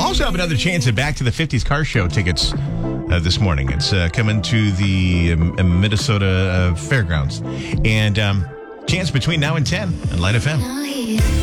also have another chance at Back to the 50s Car Show tickets this morning. It's coming to the Minnesota Fairgrounds. And chance between now and 10 on Light FM.